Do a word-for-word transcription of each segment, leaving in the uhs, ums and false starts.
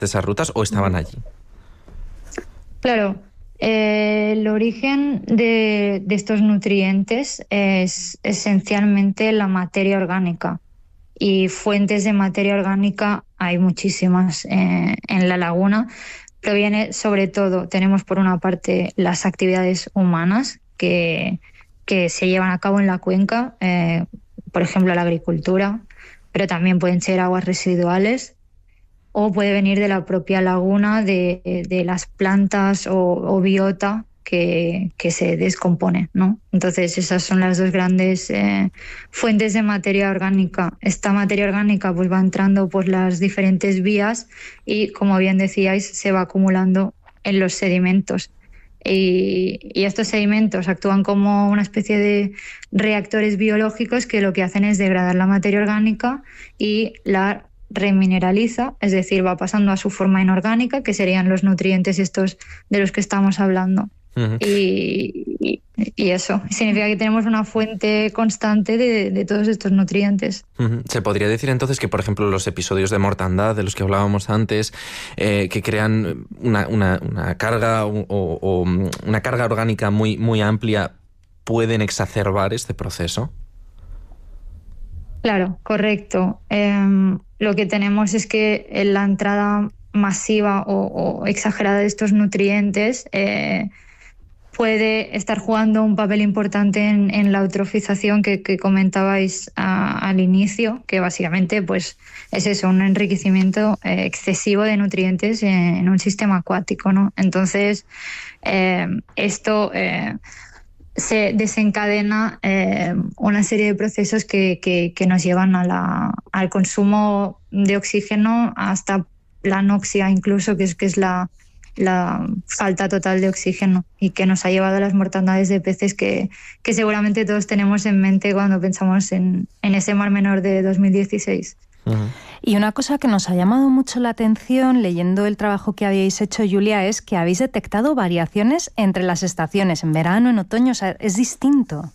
de esas rutas o estaban allí? Claro, eh, el origen de, de estos nutrientes es esencialmente la materia orgánica. Y fuentes de materia orgánica hay muchísimas eh, en la laguna. Proviene sobre todo, tenemos por una parte las actividades humanas que, que se llevan a cabo en la cuenca, eh, por ejemplo la agricultura, pero también pueden ser aguas residuales o puede venir de la propia laguna, de, de las plantas o, o biota que, que se descompone, ¿no? Entonces esas son las dos grandes eh, fuentes de materia orgánica. Esta materia orgánica pues va entrando por las diferentes vías y, como bien decíais, se va acumulando en los sedimentos. Y, y estos sedimentos actúan como una especie de reactores biológicos que lo que hacen es degradar la materia orgánica y la remineraliza, es decir, va pasando a su forma inorgánica, que serían los nutrientes estos de los que estamos hablando. Uh-huh. y, y, y eso significa que tenemos una fuente constante de, de todos estos nutrientes. Uh-huh. Se podría decir entonces que, por ejemplo, los episodios de mortandad de los que hablábamos antes, eh, que crean una, una, una carga o, o una carga orgánica muy, muy amplia, pueden exacerbar este proceso. Claro, correcto. Eh, lo que tenemos es que en la entrada masiva o, o exagerada de estos nutrientes eh, puede estar jugando un papel importante en, en la eutrofización que, que comentabais a, al inicio, que básicamente pues, es eso, un enriquecimiento eh, excesivo de nutrientes en, en un sistema acuático, ¿no? Entonces, eh, esto... Eh, se desencadena eh, una serie de procesos que, que, que nos llevan a la, al consumo de oxígeno hasta la anoxia incluso, que es, que es la, la falta total de oxígeno y que nos ha llevado a las mortandades de peces que, que seguramente todos tenemos en mente cuando pensamos en, en ese Mar Menor de dos mil dieciséis. Uh-huh. Y una cosa que nos ha llamado mucho la atención leyendo el trabajo que habéis hecho, Julia, es que habéis detectado variaciones entre las estaciones, en verano, en otoño, o sea, es distinto.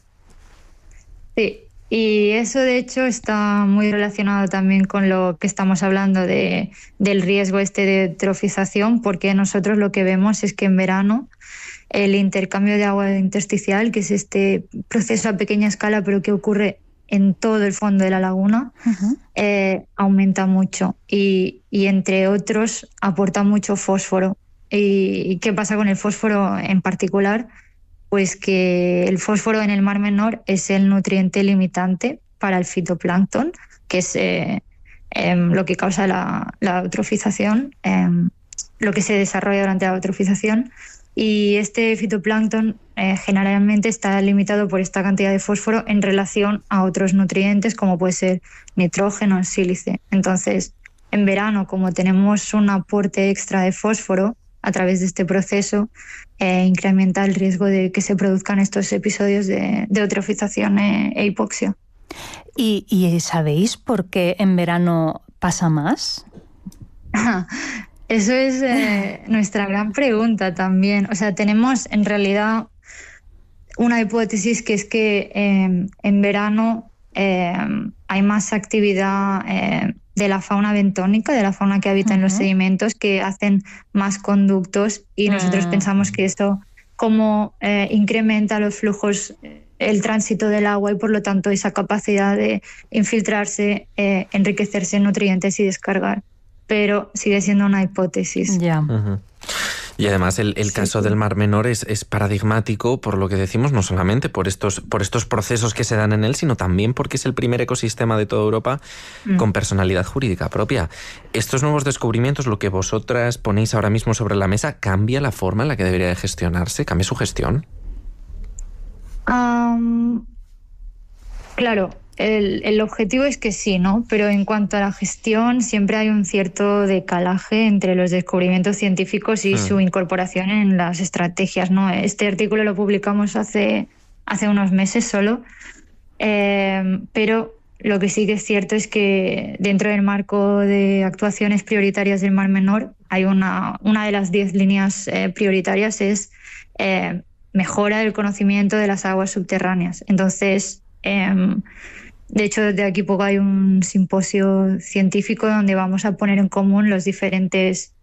Sí, y eso de hecho está muy relacionado también con lo que estamos hablando de, del riesgo este de eutrofización, porque nosotros lo que vemos es que en verano el intercambio de agua intersticial, que es este proceso a pequeña escala pero que ocurre en todo el fondo de la laguna, uh-huh. eh, aumenta mucho y, y entre otros aporta mucho fósforo. ¿Y, ¿Y qué pasa con el fósforo en particular? Pues que el fósforo en el Mar Menor es el nutriente limitante para el fitoplancton, que es eh, eh, lo que causa la, la eutrofización, eh, lo que se desarrolla durante la eutrofización. Y este fitoplancton eh, generalmente está limitado por esta cantidad de fósforo en relación a otros nutrientes como puede ser nitrógeno, sílice. Entonces, en verano, como tenemos un aporte extra de fósforo a través de este proceso, eh, incrementa el riesgo de que se produzcan estos episodios de, de eutrofización e, e hipoxia. ¿Y, ¿Y sabéis por qué en verano pasa más? Eso es eh, nuestra gran pregunta también. O sea, tenemos en realidad una hipótesis que es que eh, en verano eh, hay más actividad eh, de la fauna bentónica, de la fauna que habita uh-huh. en los sedimentos, que hacen más conductos y nosotros uh-huh. pensamos que esto como eh, incrementa los flujos, el tránsito del agua y por lo tanto esa capacidad de infiltrarse, eh, enriquecerse en nutrientes y descargar. Pero sigue siendo una hipótesis. Ya. Uh-huh. Y además el, el caso sí, sí. del Mar Menor es, es paradigmático por lo que decimos, no solamente por estos, por estos procesos que se dan en él, sino también porque es el primer ecosistema de toda Europa mm. con personalidad jurídica propia. Estos nuevos descubrimientos, lo que vosotras ponéis ahora mismo sobre la mesa, ¿cambia la forma en la que debería de gestionarse? ¿Cambia su gestión? Um, claro. El, el objetivo es que sí, ¿no? Pero en cuanto a la gestión, siempre hay un cierto decalaje entre los descubrimientos científicos y mm. su incorporación en las estrategias, ¿no? Este artículo lo publicamos hace, hace unos meses solo, eh, pero lo que sí que es cierto es que dentro del marco de actuaciones prioritarias del Mar Menor hay una, una de las diez líneas eh, prioritarias es eh, mejora del conocimiento de las aguas subterráneas. Entonces, eh, de hecho, desde aquí poco hay un simposio científico donde vamos a poner en común los diferentes